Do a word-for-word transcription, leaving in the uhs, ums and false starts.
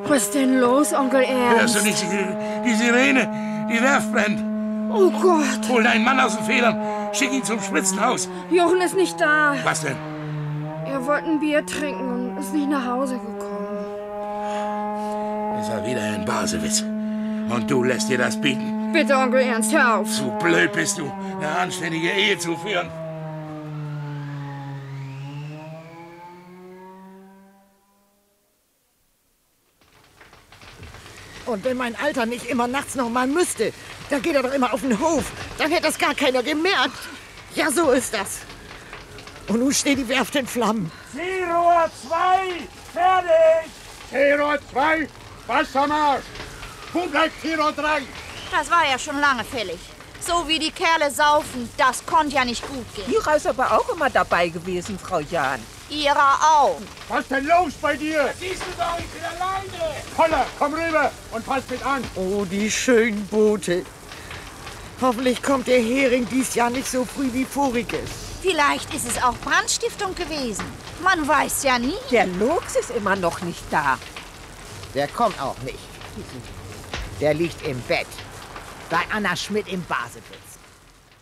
Was ist denn los, Onkel Ernst? Hörst du nicht die, die Sirene? Die Werft brennt. Oh Gott. Hol deinen Mann aus den Federn. Schick ihn zum Spritzenhaus. Jochen ist nicht da. Was denn? Er wollte ein Bier trinken und ist nicht nach Hause gekommen. Ist er wieder in Basewitz. Und du lässt dir das bieten. Bitte, Onkel Ernst, hör auf. Zu blöd bist du, eine anständige Ehe zu führen. Und wenn mein Alter nicht immer nachts noch mal müsste, dann geht er doch immer auf den Hof. Dann hätte das gar keiner gemerkt. Ja, so ist das. Und nun steht die Werft in Flammen. Seerohr zwei, fertig! Seerohr zwei, Wassermarsch! Wo bleibt Seerohr drei? Das war ja schon lange fällig. So wie die Kerle saufen, das konnte ja nicht gut gehen. Ihrer ist aber auch immer dabei gewesen, Frau Jahn. Ihrer auch. Was denn los bei dir? Siehst du doch, ich bin alleine! Holla, komm rüber und pass mit an. Oh, die schönen Boote. Hoffentlich kommt der Hering dies Jahr nicht so früh wie voriges. Vielleicht ist es auch Brandstiftung gewesen. Man weiß ja nie. Der Lux ist immer noch nicht da. Der kommt auch nicht. Der liegt im Bett. Bei Anna Schmidt im Basewitz.